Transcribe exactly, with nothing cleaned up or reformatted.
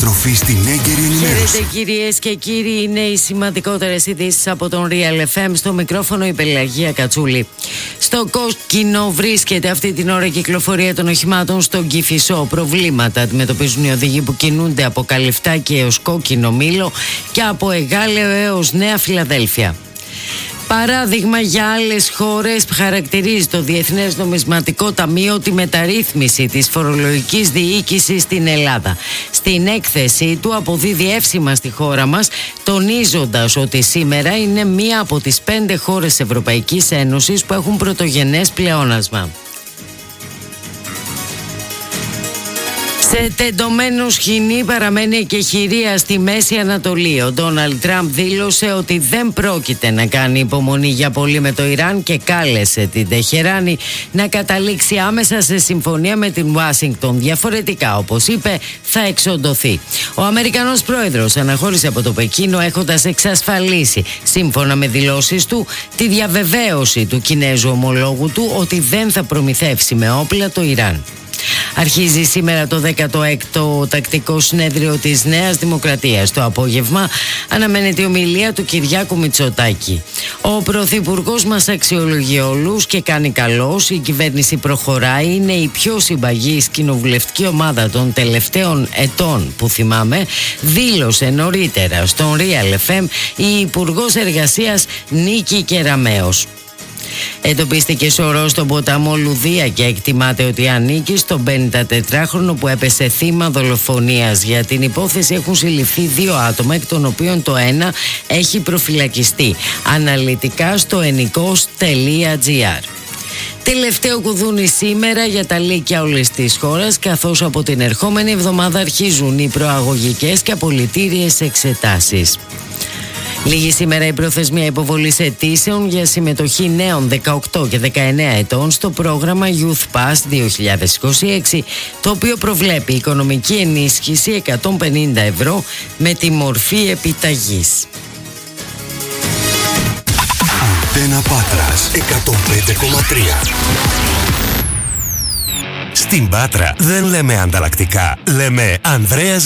Επιστροφή στην έγκαιρη ενημέρωση. Χαίρετε κυρίες και κύριοι, είναι οι σημαντικότερες ειδήσεις από τον Real εφ εμ. Στο μικρόφωνο η Πελαγία Κατσούλη. Στο κόκκινο βρίσκεται αυτή την ώρα η κυκλοφορία των οχημάτων στον Κηφισό. Προβλήματα αντιμετωπίζουν οι οδηγοί που κινούνται από Καλυφτάκι έως Κόκκινο Μήλο και από Εγάλεο έως Νέα Φιλαδέλφια. Παράδειγμα για άλλες χώρες, χαρακτηρίζει το Διεθνές Νομισματικό Ταμείο τη μεταρρύθμιση της φορολογικής διοίκησης στην Ελλάδα. Στην έκθεσή του αποδίδει εύσημα στη χώρα μας, τονίζοντας ότι σήμερα είναι μία από τις πέντε χώρες Ευρωπαϊκής Ένωσης που έχουν πρωτογενές πλεόνασμα. Σε τεντωμένο σκηνή παραμένει η εκεχηρία στη Μέση Ανατολή. Ο Ντόναλντ Τραμπ δήλωσε ότι δεν πρόκειται να κάνει υπομονή για πολύ με το Ιράν και κάλεσε την Τεχεράνη να καταλήξει άμεσα σε συμφωνία με την Ουάσιγκτον. Διαφορετικά, όπως είπε, θα εξοντωθεί. Ο Αμερικανός πρόεδρος αναχώρησε από το Πεκίνο έχοντας εξασφαλίσει, σύμφωνα με δηλώσεις του, τη διαβεβαίωση του Κινέζου ομολόγου του ότι δεν θα προμηθεύσει με όπλα το Ιράν. Αρχίζει σήμερα το δέκατο έκτο τακτικό συνέδριο της Νέας Δημοκρατίας. Το απόγευμα αναμένεται η ομιλία του Κυριάκου Μητσοτάκη. Ο Πρωθυπουργός μας αξιολογεί όλους και κάνει καλώς. Η κυβέρνηση προχωράει. Είναι η πιο συμπαγής κοινοβουλευτική ομάδα των τελευταίων ετών που θυμάμαι, δήλωσε νωρίτερα στον Real εφ εμ η Υπουργός Εργασίας Νίκη Κεραμέως. Εντοπίστηκε σωρό στον ποταμό Λουδία και εκτιμάται ότι ανήκει στον πενηντατετράχρονο που έπεσε θύμα δολοφονίας. Για την υπόθεση έχουν συλληφθεί δύο άτομα, εκ των οποίων το ένα έχει προφυλακιστεί. Αναλυτικά στο ενικός τελεία τζι άρ. Τελευταίο κουδούνι σήμερα για τα λύκεια όλης της χώρας, καθώς από την ερχόμενη εβδομάδα αρχίζουν οι προαγωγικές και απολυτήριες εξετάσεις. Λίγη σήμερα η προθεσμία υποβολής αιτήσεων για συμμετοχή νέων δεκαοκτώ και δεκαεννέα ετών στο πρόγραμμα Youth Pass δύο χιλιάδες είκοσι έξι, το οποίο προβλέπει οικονομική ενίσχυση εκατόν πενήντα ευρώ με τη μορφή επιταγής. Αντένα Πάτρας εκατόν πέντε κόμμα τρία. Στην Πάτρα δεν λέμε ανταλλακτικά, λέμε Ανδρέας